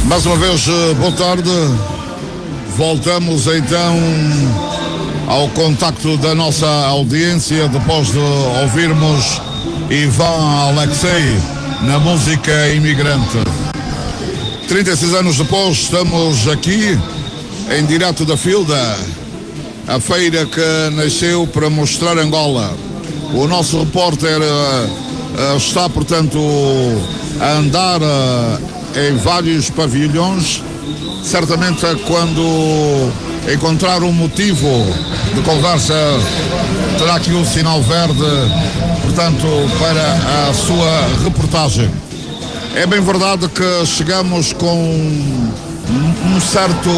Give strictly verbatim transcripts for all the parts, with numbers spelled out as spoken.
Mais uma vez, boa tarde. Voltamos então ao contacto da nossa audiência depois de ouvirmos Ivan Alexei na música Imigrante. trinta e seis anos depois, estamos aqui em direto da Filda, a feira que nasceu para mostrar Angola. O nosso repórter uh, uh, está, portanto, a andar uh, em vários pavilhões, certamente quando encontrar um motivo de conversa terá aqui o sinal verde, portanto, para a sua reportagem. É bem verdade que chegamos com um certo,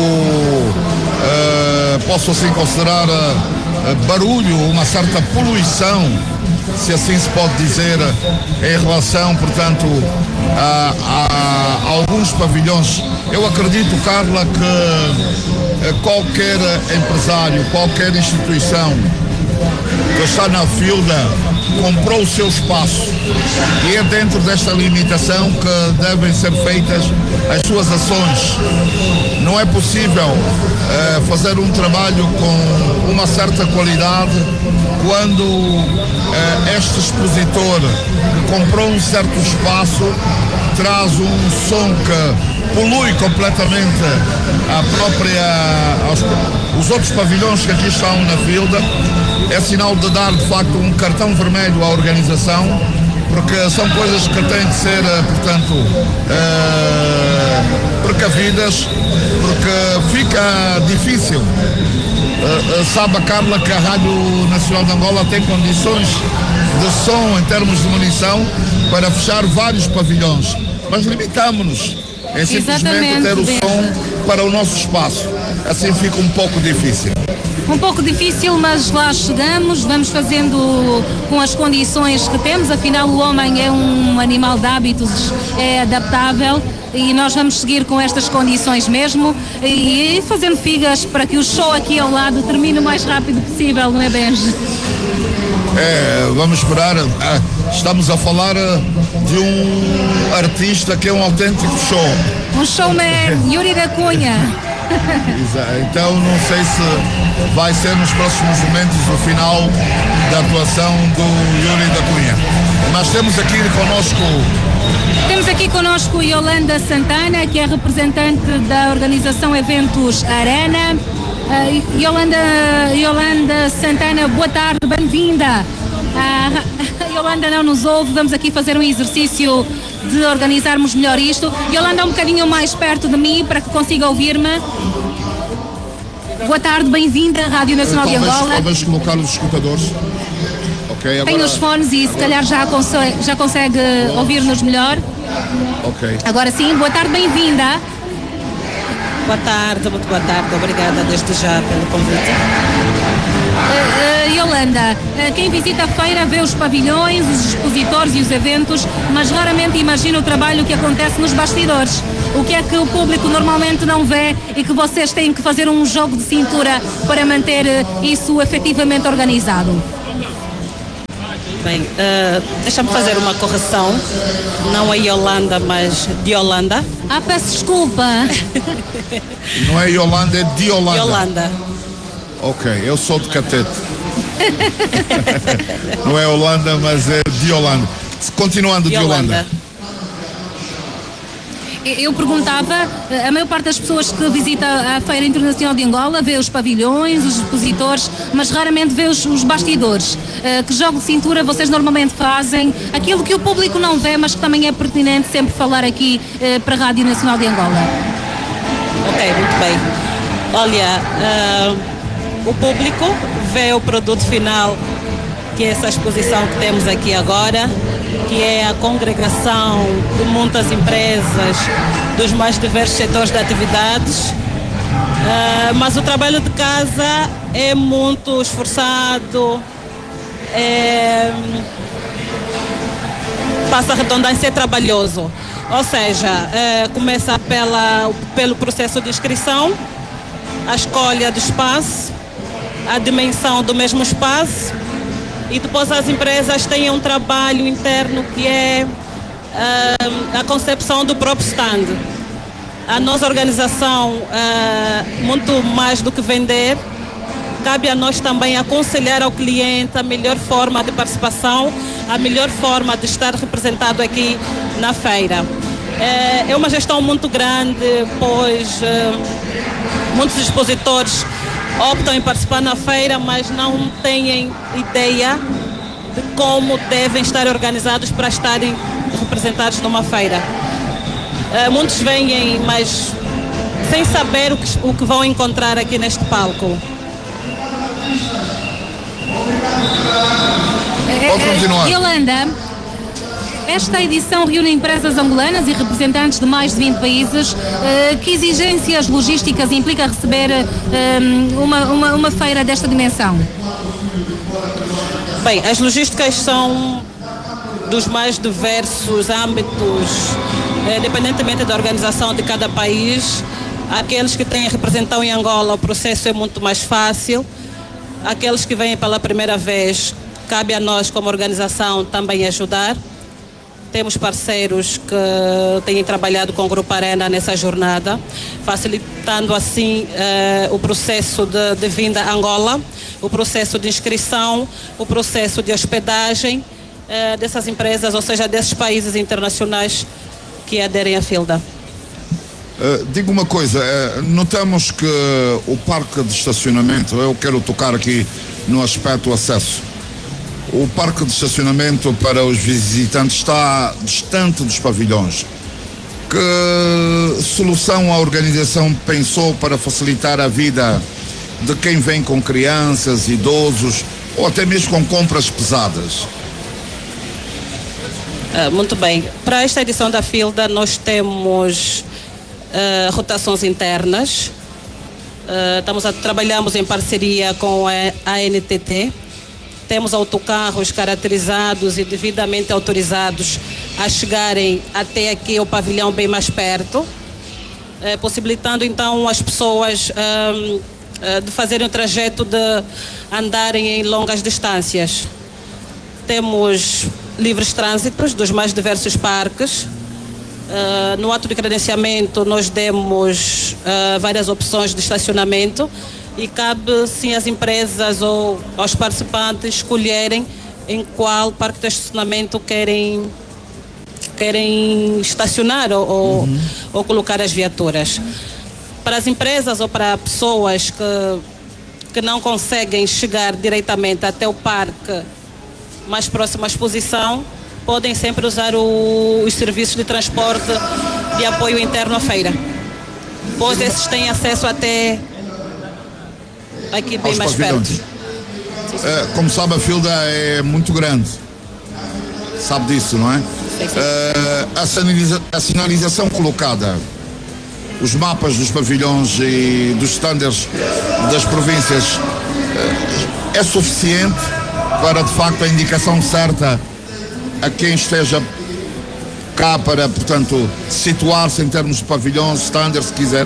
uh, posso assim considerar, uh, barulho, uma certa poluição, se assim se pode dizer, em relação, portanto, a, a, a alguns pavilhões. Eu acredito, Carla, que qualquer empresário, qualquer instituição que está na Filda comprou o seu espaço e é dentro desta limitação que devem ser feitas as suas ações. Não é possível uh, fazer um trabalho com uma certa qualidade quando uh, este expositor que comprou um certo espaço traz um som que polui completamente a própria, aos, os outros pavilhões que aqui estão na Filda. É sinal de dar, de facto, um cartão vermelho à organização, porque são coisas que têm que ser, portanto, uh, precavidas, porque fica difícil. Uh, uh, sabe a Carla que a Rádio Nacional de Angola tem condições de som em termos de munição para fechar vários pavilhões, mas limitamos-nos em simplesmente ter o som para o nosso espaço. Assim fica um pouco difícil. Um pouco difícil, mas lá chegamos, vamos fazendo com as condições que temos, afinal o homem é um animal de hábitos, é adaptável e nós vamos seguir com estas condições mesmo e fazendo figas para que o show aqui ao lado termine o mais rápido possível, não é, Benji? É, vamos esperar. Estamos a falar de um artista que é um autêntico show. Um showman, Yuri da Cunha. Então não sei se vai ser nos próximos momentos o final da atuação do Yuri da Cunha. Mas temos aqui connosco... Temos aqui connosco Yolanda Santana, que é representante da organização Eventos Arena. Uh, Yolanda, Yolanda Santana, boa tarde, bem-vinda. Uh, Yolanda não nos ouve, vamos aqui fazer um exercício de organizarmos melhor isto. Yolanda, um bocadinho mais perto de mim para que consiga ouvir-me. Boa tarde, bem-vinda à Rádio Nacional talvez, de Angola. Talvez colocar os escutadores. Okay, agora... Tem os fones e se calhar já consegue, já consegue ouvir-nos melhor. Ok. Agora sim, boa tarde, bem-vinda. Boa tarde, muito boa tarde, obrigada desde já pelo convite. Uh, uh, Yolanda, uh, quem visita a feira vê os pavilhões, os expositores e os eventos, mas raramente imagina o trabalho que acontece nos bastidores. O que é que o público normalmente não vê e que vocês têm que fazer um jogo de cintura para manter uh, isso efetivamente organizado? Bem, uh, deixa-me fazer uma correção. Não é Yolanda, mas de Holanda. Ah, peço desculpa. Não é Yolanda, é de Holanda. Yolanda. Ok, eu sou de Catete. Não é Holanda, mas é de Holanda. Continuando de Holanda. Holanda. Eu perguntava, a maior parte das pessoas que visita a Feira Internacional de Angola vê os pavilhões, os expositores, mas raramente vê os, os bastidores. Uh, que jogo de cintura vocês normalmente fazem? Aquilo que o público não vê, mas que também é pertinente sempre falar aqui uh, para a Rádio Nacional de Angola. Ok, muito bem. Olha, uh, o público vê o produto final, que é essa exposição que temos aqui agora, que é a congregação de muitas empresas dos mais diversos setores de atividades, uh, mas o trabalho de casa é muito esforçado, é, passa a redundância, é trabalhoso, ou seja, uh, começa pela, pelo processo de inscrição, a escolha do espaço, a dimensão do mesmo espaço, e depois as empresas têm um trabalho interno que é uh, a concepção do próprio stand. a nossa organização, uh, muito mais do que vender, cabe a nós também aconselhar ao cliente a melhor forma de participação, a melhor forma de estar representado aqui na feira. É uma gestão muito grande, pois muitos expositores optam em participar na feira, mas não têm ideia de como devem estar organizados para estarem representados numa feira. Muitos vêm, mas sem saber o que, o que vão encontrar aqui neste palco. Pode continuar. Yolanda, esta edição reúne empresas angolanas e representantes de mais de vinte países. Uh, que exigências logísticas implica receber uh, uma, uma, uma feira desta dimensão? Bem, as logísticas são dos mais diversos âmbitos, eh, independentemente da organização de cada país. Aqueles que têm representação em Angola, o processo é muito mais fácil. Aqueles que vêm pela primeira vez, cabe a nós como organização também ajudar. Temos parceiros que têm trabalhado com o Grupo Arena nessa jornada, facilitando assim eh, o processo de, de vinda a Angola, o processo de inscrição, o processo de hospedagem eh, dessas empresas, ou seja, desses países internacionais que aderem à FILDA. Uh, digo uma coisa, uh, notamos que o parque de estacionamento, eu quero tocar aqui no aspecto acesso. O parque de estacionamento para os visitantes está distante dos pavilhões. Que solução a organização pensou para facilitar a vida de quem vem com crianças, idosos ou até mesmo com compras pesadas? Uh, muito bem. Para esta edição da FILDA nós temos Uh, rotações internas. Uh, estamos a, trabalhamos em parceria com a A N T T. Temos autocarros caracterizados e devidamente autorizados a chegarem até aqui ao pavilhão bem mais perto, uh, possibilitando então as pessoas uh, uh, de fazerem o trajeto de andarem em longas distâncias. Temos livres trânsitos dos mais diversos parques. Uh, no ato de credenciamento nós demos uh, várias opções de estacionamento e cabe sim às empresas ou aos participantes escolherem em qual parque de estacionamento querem, querem estacionar ou, uhum. ou, ou colocar as viaturas. Para as empresas ou para pessoas que, que não conseguem chegar diretamente até o parque mais próximo à exposição, podem sempre usar o, os serviços de transporte de apoio interno à feira, pois esses têm acesso até aqui bem mais perto. É, como sabe, a FILDA é muito grande, sabe disso, não é? Sim, sim. É, a, sinaliza, a sinalização colocada, os mapas dos pavilhões e dos standards das províncias, é, é suficiente para de facto a indicação certa a quem esteja cá para, portanto, situar-se em termos de pavilhões, standards, se quiser?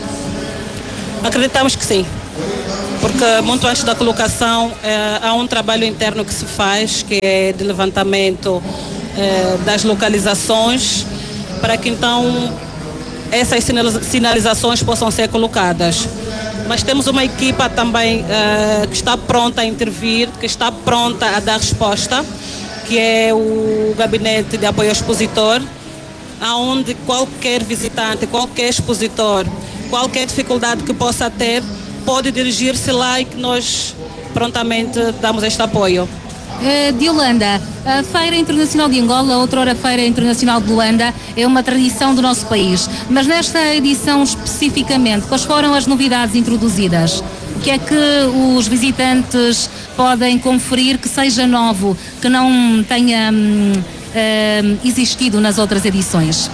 Acreditamos que sim, porque muito antes da colocação eh, há um trabalho interno que se faz, que é de levantamento eh, das localizações, para que então essas sinalizações possam ser colocadas. Mas temos uma equipa também eh, que está pronta a intervir, que está pronta a dar resposta, que é o Gabinete de Apoio ao Expositor, onde qualquer visitante, qualquer expositor, qualquer dificuldade que possa ter, pode dirigir-se lá e que nós prontamente damos este apoio. Uh, de Holanda, a Feira Internacional de Angola, outrora Feira Internacional de Luanda, é uma tradição do nosso país. Mas nesta edição especificamente, quais foram as novidades introduzidas? O que é que os visitantes podem conferir que seja novo, que não tenha hum, hum, existido nas outras edições?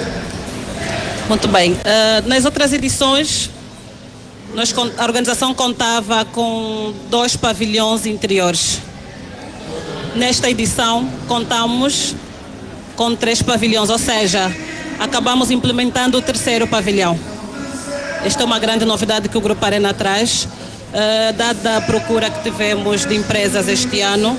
Muito bem. Uh, nas outras edições, nós, a organização contava com dois pavilhões interiores. Nesta edição, contamos com três pavilhões, ou seja, acabamos implementando o terceiro pavilhão. Esta é uma grande novidade que o Grupo Arena traz, uh, dada a procura que tivemos de empresas este ano.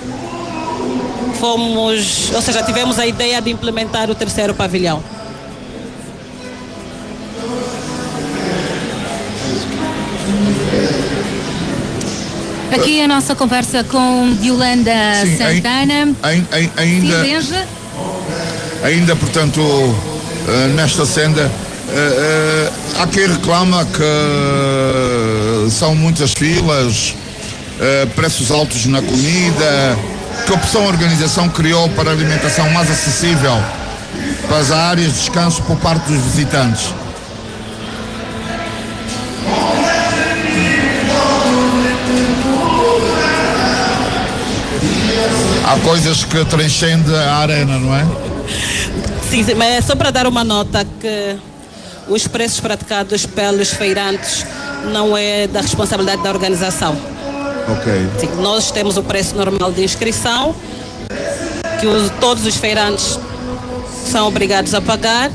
Fomos, ou seja, tivemos a ideia de implementar o terceiro pavilhão. Aqui a nossa conversa com Yolanda Sim, Santana. Ai, ai, ainda, Sim, ainda, portanto, uh, nesta senda, uh, uh, há quem reclama que são muitas filas, uh, preços altos na comida. Que opção a organização criou para a alimentação mais acessível para as áreas de descanso por parte dos visitantes? Há coisas que transcendem a arena, não é? Sim, sim, mas é só para dar uma nota que os preços praticados pelos feirantes não é da responsabilidade da organização. Ok. Sim, nós temos o preço normal de inscrição, que os, todos os feirantes são obrigados a pagar.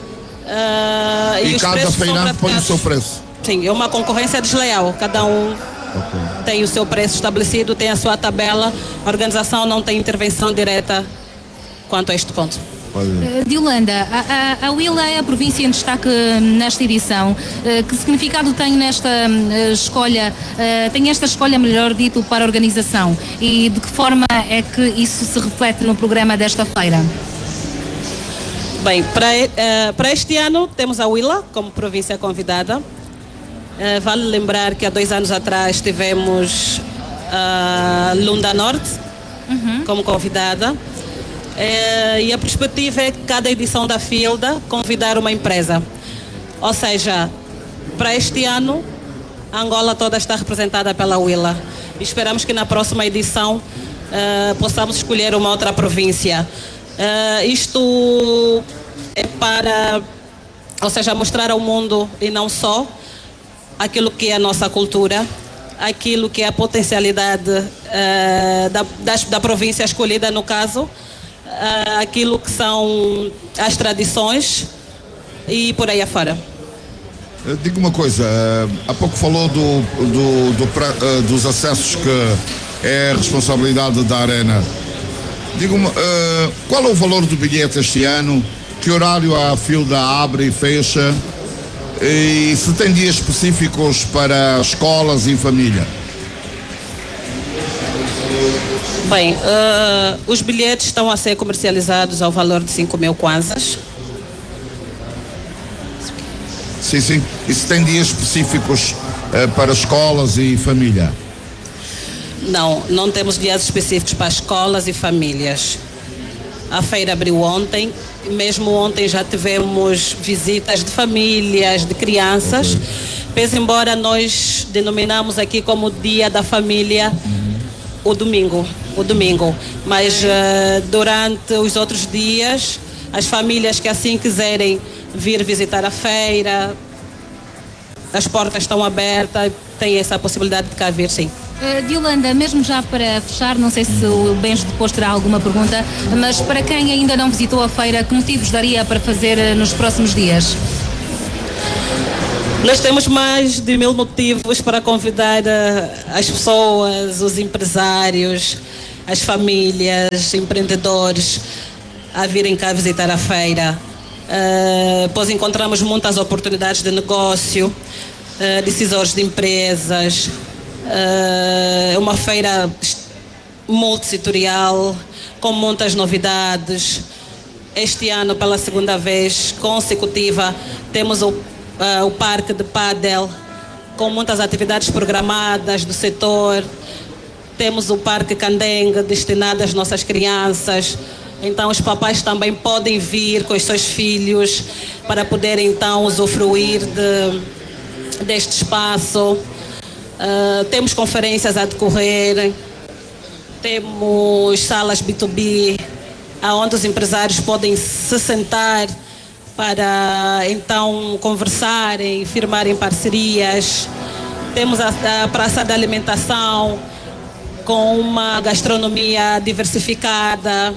Uh, e e os cada feirante põe o seu preço? Sim, é uma concorrência desleal. Cada um okay. tem o seu preço estabelecido, tem a sua tabela. A organização não tem intervenção direta quanto a este ponto. Uh, Yolanda, a, a, a Willa é a província em destaque nesta edição. Uh, que significado tem nesta uh, escolha, uh, tem esta escolha, melhor dito, para a organização? E de que forma é que isso se reflete no programa desta feira? Bem, para, uh, para este ano temos a Willa como província convidada. Uh, vale lembrar que há dois anos atrás tivemos a uh, Lunda Norte uhum. como convidada. É, e a perspectiva é que cada edição da Filda convidar uma empresa. Ou seja, para este ano, a Angola toda está representada pela Willa. E esperamos que na próxima edição uh, possamos escolher uma outra província. Uh, isto é para, ou seja, mostrar ao mundo e não só aquilo que é a nossa cultura, aquilo que é a potencialidade uh, da, da, da província escolhida no caso, Uh, aquilo que são as tradições e por aí afora. Diga uma coisa, uh, há pouco falou do, do, do, uh, dos acessos que é a responsabilidade da Arena. Diga-me, uh, qual é o valor do bilhete este ano? Que horário a Filda abre e fecha? E se tem dias específicos para escolas e família? Bem, uh, os bilhetes estão a ser comercializados ao valor de cinco mil kwanzas. Sim, sim. E se tem dias específicos uh, para escolas e família? Não, não temos dias específicos para escolas e famílias. A feira abriu ontem, e mesmo ontem já tivemos visitas de famílias, de crianças. Okay. Pese embora nós denominamos aqui como Dia da Família uhum. o domingo. o domingo, mas uh, durante os outros dias, as famílias que assim quiserem vir visitar a feira, as portas estão abertas, têm essa possibilidade de cá vir, sim. Uh, Yolanda, mesmo já para fechar, não sei se o Benjo depois terá alguma pergunta, mas para quem ainda não visitou a feira, que motivos daria para fazer uh, nos próximos dias? Nós temos mais de mil motivos para convidar uh, as pessoas, os empresários, as famílias, empreendedores a virem cá visitar a feira. Uh, pois encontramos muitas oportunidades de negócio, uh, decisores de empresas. É uh, uma feira multissetorial, com muitas novidades. Este ano, pela segunda vez consecutiva, temos o Uh, o parque de pádel, com muitas atividades programadas do setor. Temos o parque Candengue, destinado às nossas crianças. Então os papais também podem vir com os seus filhos para poderem então usufruir de, deste espaço. Uh, temos conferências a decorrer, temos salas B dois B, onde os empresários podem se sentar para então conversarem, firmarem parcerias. Temos a, a praça da alimentação com uma gastronomia diversificada,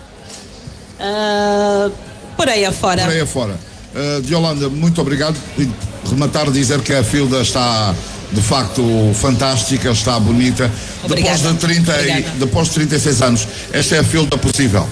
uh, por aí afora. Por aí afora. Uh, Yolanda, muito obrigado. Rematar dizer que a Filda está de facto fantástica, está bonita. Obrigada. Depois de trinta e, depois de trinta e seis anos, esta é a Filda possível.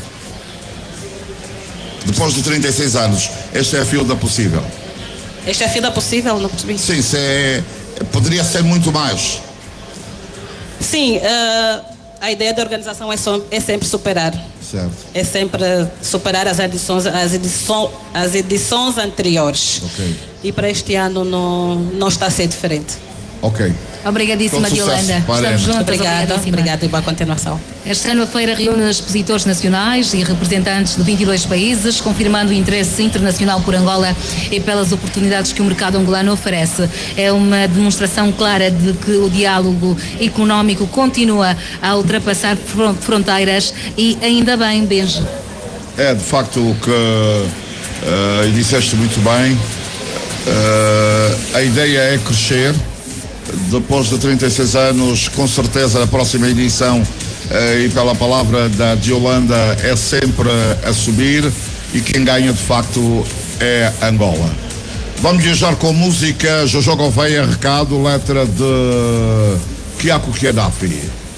Depois de trinta e seis anos, esta é a Filda possível. Esta é a Filda possível, não percebi? Sim, se é, poderia ser muito mais. Sim, uh, a ideia da organização é, só, é sempre superar. Certo. É sempre superar as edições, as edições, as edições anteriores. Ok. E para este ano não, não está a ser diferente. Ok. Obrigadíssima, Com sucesso Yolanda. para a Estamos juntas. Obrigada, obrigada e boa continuação. Este ano a feira reúne expositores nacionais e representantes de vinte e dois países, confirmando o interesse internacional por Angola e pelas oportunidades que o mercado angolano oferece. É uma demonstração clara de que o diálogo económico continua a ultrapassar fronteiras e ainda bem, Benji. É, de facto, o que uh, e disseste muito bem, uh, a ideia é crescer. Depois de trinta e seis anos, com certeza a próxima edição, eh, e pela palavra da Yolanda, é sempre a subir, e quem ganha de facto é Angola. Vamos viajar com música. Jojo Gouveia, recado, letra de Kiako Kiadafi.